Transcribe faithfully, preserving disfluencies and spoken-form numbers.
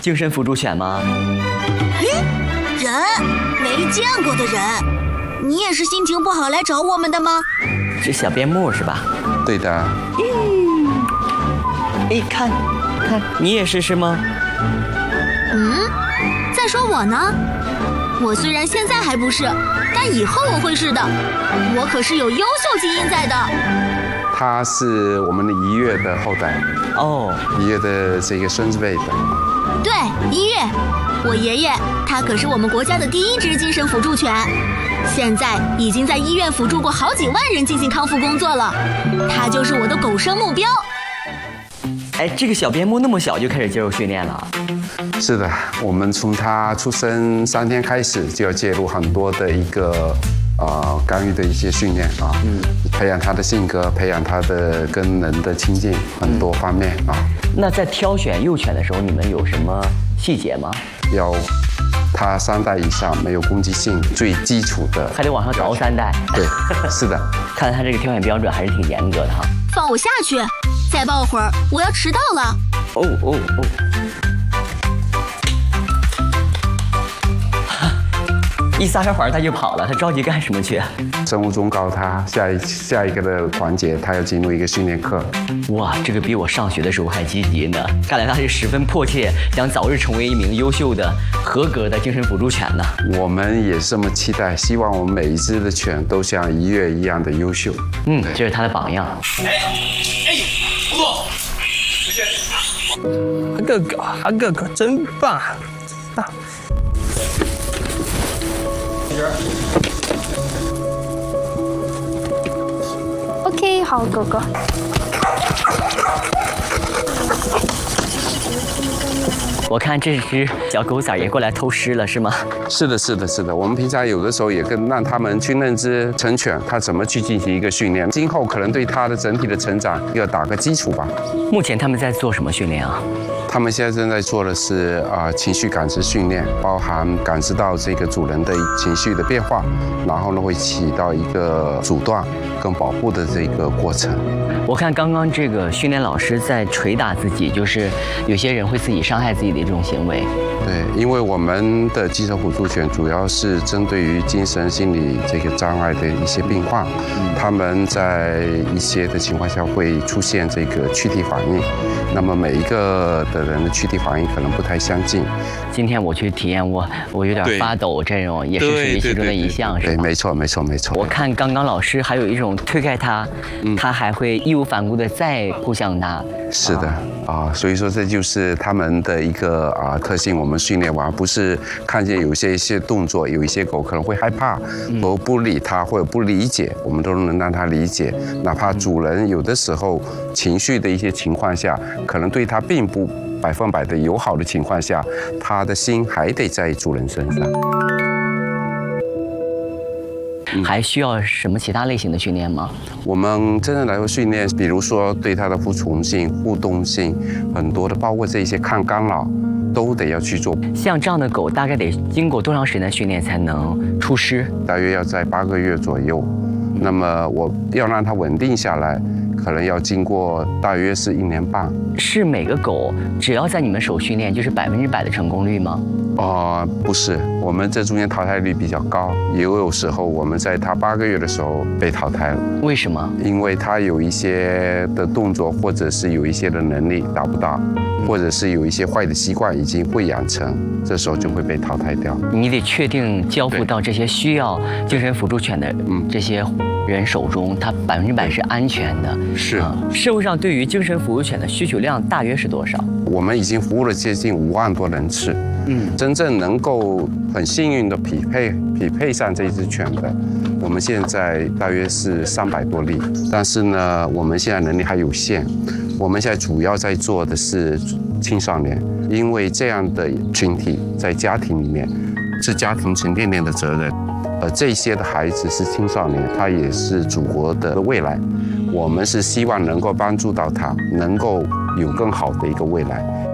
精神辅助犬吗？ 诶，人，没见过的人。你也是心情不好来找我们的吗？ 是小边牧是吧？ 对的。 嗯。哎，看，看，你也是是吗？ 嗯，在说我呢？我虽然现在还不是，但以后我会是的。我可是有优秀基因在的。 他是我们的一月的后代。 哦， 一月的这个孙子辈的。 对，一月，我爷爷他可是我们国家的第一只精神辅助犬，现在已经在医院辅助过好几万人进行康复工作了。他就是我的狗生目标。 哎，这个小边牧那么小就开始接受训练了？ 是的，我们从他出生三天开始就要介入很多的一个呃干预的一些训练啊，嗯，培养他的性格，培养他的跟人的亲近很多方面啊。 那在挑选幼犬的时候，你们有什么细节吗？ 要他三代以上，没有攻击性，最基础的， 还得往上倒三代。 对，是的。 看来他这个挑选标准还是挺严格的哈。 放我下去，再抱会儿，我要迟到了。 哦哦哦。一撒开环他就跑了，他着急干什么去？ 生物钟告诉他下一下一个的环节，他要进入一个训练课。 哇，这个比我上学的时候还积极呢！看来他是十分迫切想早日成为一名优秀的、合格的精神辅助犬呢。 我们也这么期待，希望我们每一只的犬都像一月一样的优秀。 嗯，这是他的榜样。 哎哎，不错， 哥哥，哥哥真棒！啊 OK， 好，哥哥。 我看这只小狗崽也过来偷师了，是吗？ 是的，是的，是的。我们平常有的时候也跟让他们去认知成犬，它怎么去进行一个训练，今后可能对它的整体的成长要打个基础吧。 目前他们在做什么训练啊？ 他们现在正在做的是啊、呃、情绪感知训练，包含感知到这个主人的情绪的变化，然后呢会起到一个阻断跟保护的这个过程。 我看刚刚这个训练老师在捶打自己，就是有些人会自己伤害自己的这种行为。 对，因为我们的精神辅助犬主要是针对于精神心理这个障碍的一些病患，他们在一些的情况下会出现这个躯体反应，那么每一个的人的躯体反应可能不太相近。 今天我去体验，我我有点发抖，这种也是属于其中的一项，是吧？ 对，没错，没错，没错。 我看刚刚老师还有一种推开他，嗯、他还会义无反顾的再扑向他。 是的啊，所以说这就是他们的一个啊特性。我们训练完不是看见有些一些动作，有一些狗可能会害怕，或不理它或者不理解，我们都能让它理解。哪怕主人有的时候情绪的一些情况下，可能对它并不百分百的友好的情况下，它的心还得在主人身上。 还需要什么其他类型的训练吗？ 我们真正来说训练，比如说对它的服从性、互动性，很多的，包括这些抗干扰，都得要去做。 像这样的狗，大概得经过多长时间的训练才能出师？ 大约要在八个月左右。那么我要让它稳定下来，可能要经过大约是一年半。 是每个狗只要在你们手训练，就是百分之百的成功率吗？ 哦、呃，不是，我们这中间淘汰率比较高，也有时候我们在它八个月的时候被淘汰了。 为什么？ 因为它有一些的动作，或者是有一些的能力达不到，或者是有一些坏的习惯已经会养成，这时候就会被淘汰掉。 你得确定交付到这些需要精神辅助犬的这些人手中，它百分之百是安全的。 是、 嗯。社会上对于精神辅助犬的需求量大约是多少？ 我们已经服务了接近五万多人次。嗯，真正能够很幸运的匹配匹配上这只犬的，我们现在大约是三百多例。但是呢，我们现在能力还有限，我们现在主要在做的是青少年，因为这样的群体在家庭里面是家庭沉甸甸的责任，而这些的孩子是青少年，他也是祖国的未来。我们是希望能够帮助到他，能够有更好的一个未来。